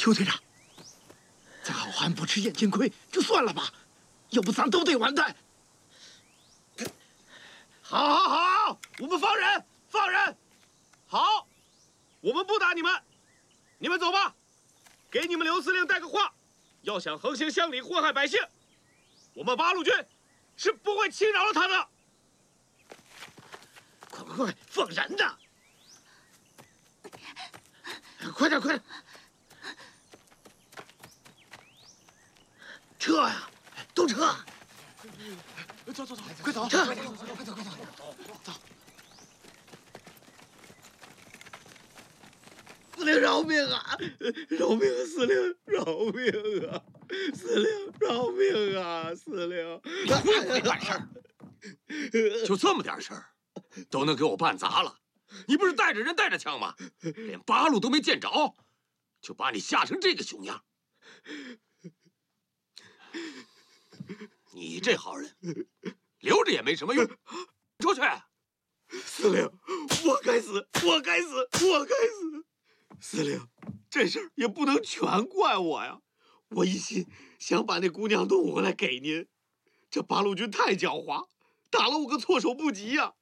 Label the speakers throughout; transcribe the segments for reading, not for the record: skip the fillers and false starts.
Speaker 1: 朱队长，咱好汉不吃眼前亏，就算了吧，要不咱都得完蛋。
Speaker 2: 好，我们放人，放人。好，我们不打你们，你们走吧。给你们刘司令带个话，要想横行乡里祸害百姓，我们八路军是不会轻饶了他的。
Speaker 1: 快，放人呐！快点！撤呀！都撤！
Speaker 2: 走，快走！
Speaker 1: 撤！走！司令饶命啊！饶命啊！司令饶命啊！司令饶命啊！司令，
Speaker 3: 你会不会办事儿？就这么点事儿，都能给我办砸了？你不是带着人带着枪吗？连八路都没见着，就把你吓成这个熊样。你这好人，留着也没什么用。出去！
Speaker 1: 司令，我该死！司令，这事儿也不能全怪我呀！我一心想把那姑娘弄回来给您，这八路军太狡猾，打了我个措手不及呀！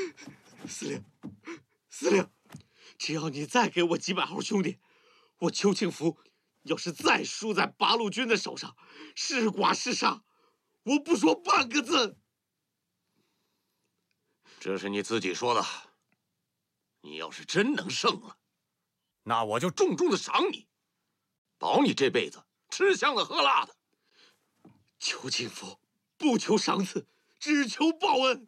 Speaker 1: 司令，只要你再给我几百号兄弟，我邱庆福要是再输在八路军的手上，是剐是杀，我不说半个字。
Speaker 3: 这是你自己说的。你要是真能胜了，那我就重重的赏你，保你这辈子吃香的喝辣的。
Speaker 1: 邱庆福不求赏赐，只求报恩。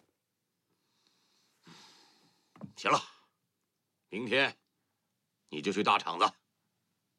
Speaker 3: 行了，明天你就去大厂子